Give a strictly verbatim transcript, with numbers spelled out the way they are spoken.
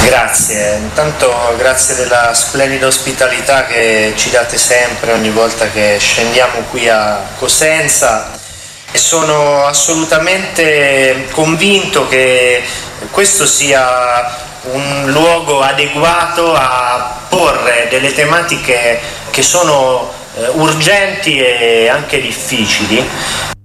Grazie, intanto grazie della splendida ospitalità che ci date sempre ogni volta che scendiamo qui a Cosenza, e sono assolutamente convinto che questo sia un luogo adeguato a porre delle tematiche che sono eh, urgenti e anche difficili.